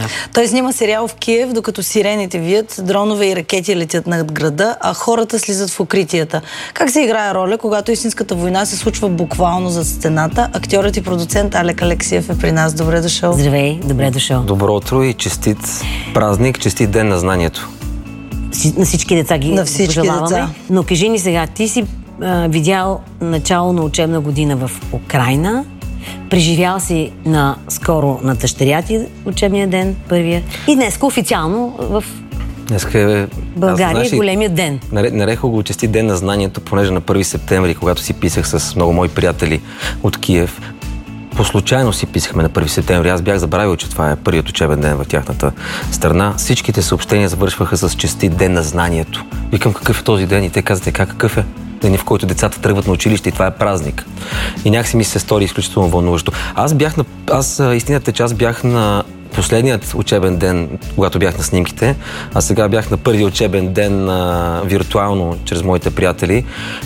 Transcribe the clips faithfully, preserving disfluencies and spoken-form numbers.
Той снима сериал в Киев, докато сирените вият, дронове и ракети летят над града, а хората слизат в укритията. Как се играе роля, когато истинската война се случва буквално зад стената? Актьорът и продуцент Алек Алексиев е при нас. Добре дошъл. Здравей, добре дошъл. Добро утро и честит празник, честит ден на знанието. На всички деца ги на всички пожелаваме. Деца. Но кажи ни сега, ти си а, видял начало на учебна година в Украйна, преживял си на скоро на дъщеря ти учебния ден, първия, и днес официално в Днеска е... България знаеш, е големият ден. Нарекох го честит ден на знанието, понеже на първи септември, когато си писах с много мои приятели от Киев, по случайно си писахме на първи септември. Аз бях забравил, че това е първият учебен ден в тяхната страна. Всичките съобщения завършваха с честит ден на знанието. Викам, какъв е този ден? И те казвате, как какъв е? Ден, в който децата тръгват на училище и това е празник. И някакси ми се стори изключително вълнуващо. Аз бях на... Аз, истината е, че аз бях на последният учебен ден, когато бях на снимките, а сега бях на първи учебен ден а, виртуално, чрез моите приятели.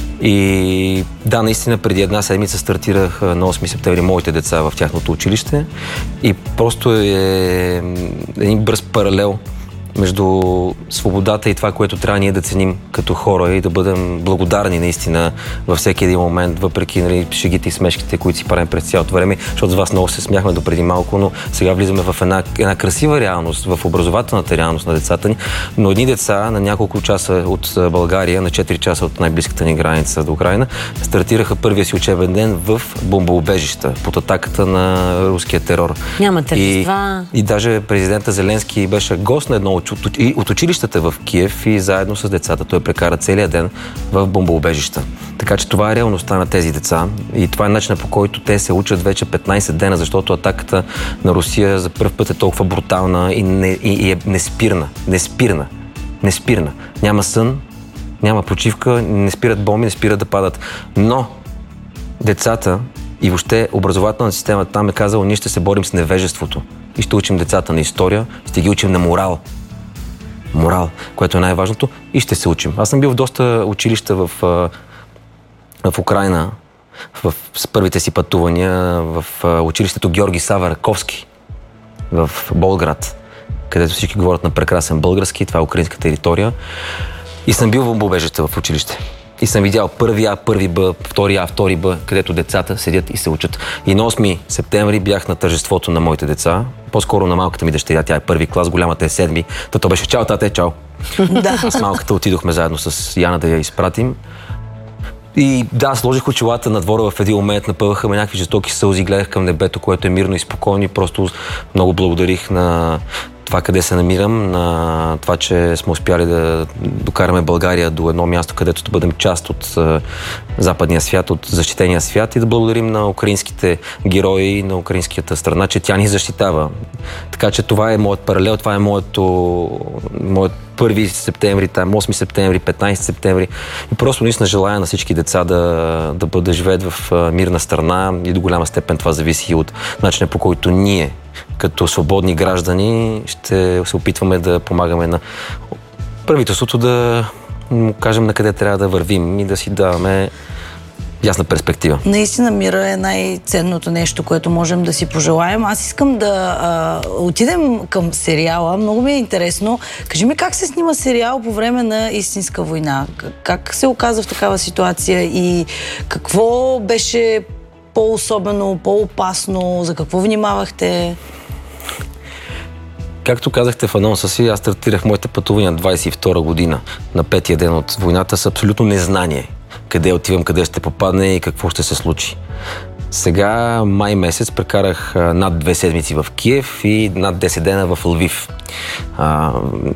И да, наистина преди една седмица стартирах на осми септември моите деца в тяхното училище и просто е един бърз паралел между свободата и това, което трябва ние да ценим като хора и да бъдем благодарни наистина във всеки един момент, въпреки, нали, шегите и смешките, които си правим през цялото време, защото с вас много се смяхме до преди малко, но сега влизаме в една, една красива реалност, в образователната реалност на децата ни, но едни деца на няколко часа от България, на четири часа от най-близката ни граница до Украйна, стартираха първия си учебен ден в бомбоубежища под атаката на руския терор. Няма тържества. И, и даже президента Зеленски беше гост на едно от, от училищата в Киев и заедно с децата той прекара целия ден в бомбоубежища. Така че това е реалността на тези деца и това е начинът, по който те се учат вече петнайсет дена, защото атаката на Русия за първ път е толкова брутална и, не, и, и е неспирна. Неспирна. Неспирна. Няма сън, няма почивка, не спират бомби, не спират да падат. Но децата и въобще образователната система там е казала, ние ще се борим с невежеството и ще учим децата на история, ще ги учим на морал. Морал, което е най-важното, и ще се учим. Аз съм бил в доста училища в, в Украйна, в, с първите си пътувания в училището Георги Сава Раковски в Болград, където всички говорят на прекрасен български, това е украинска територия. И съм бил в бомбоубежища в училище. И съм видял първи А, първи Б, втори А, втори Б, където децата седят и се учат. И на осми септември бях на тържеството на моите деца, по-скоро на малката ми дъщеря, тя е първи клас, голямата е седми. Тато беше чао, тате, чао. Да. С малката отидохме заедно с Яна да я изпратим. И да, сложих очилата на двора в един момент, напъваха ме някакви жестоки сълзи, гледах към небето, което е мирно и спокойно и просто много благодарих на това къде се намирам, на това, че сме успяли да докараме България до едно място, където да бъдем част от uh, западния свят, от защитения свят и да благодарим на украинските герои, на украинската страна, че тя ни защитава. Така че това е моят паралел, това е моето, моят първи септември, там, осми септември, петнайсети септември. И просто наистина желая на всички деца да, да, да живеят в мирна страна и до голяма степен това зависи от начина, по който ние като свободни граждани ще се опитваме да помагаме на правителството да му кажем на къде трябва да вървим и да си даваме ясна перспектива. Наистина мира е най-ценното нещо, което можем да си пожелаем. Аз искам да а, отидем към сериала. Много ми е интересно. Кажи ми как се снима сериал по време на истинска война? Как се оказа в такава ситуация и какво беше по-особено, по-опасно? За какво внимавахте? Както казахте в анонса си, аз стартирах моите пътувания двайсет и втора година на петия ден от войната с абсолютно незнание. Къде отивам, къде ще попадне и какво ще се случи. Сега, май месец, прекарах над две седмици в Киев и над десет дена в Лвив. А,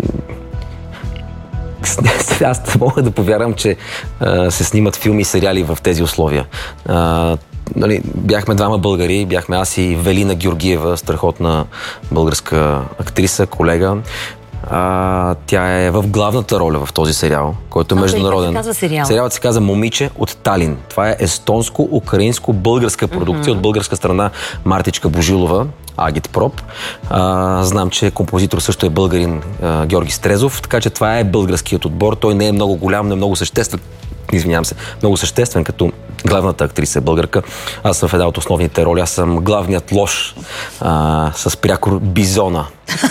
аз не мога да повярвам, че а, се снимат филми и сериали в тези условия. А, нали, бяхме двама българи, бяхме аз и Велина Георгиева, страхотна българска актриса, колега. А, тя е в главната роля в този сериал, който е международен. Как се казва сериал? Сериалът се казва Момиче от Талин. Това е естонско-украинско-българска продукция mm-hmm. от българска страна Мартичка Божилова, Агитпроп. А, знам, че композитор също е българин а, Георги Стрезов, така че това е българският отбор. Той не е много голям, не е много съществен. Извинявам се, много съществен, като главната актриса е българка. Аз съм в една от основните роли. Аз съм главният лош а, с прякор Бизона.